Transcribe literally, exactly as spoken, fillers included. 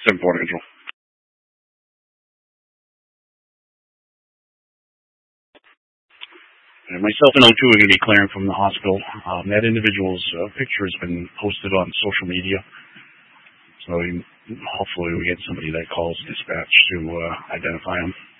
seven four Angel. And myself and O two are going to be clearing from the hospital. Um, that individual's uh, picture has been posted on social media. So hopefully we get somebody that calls dispatch to uh, identify him.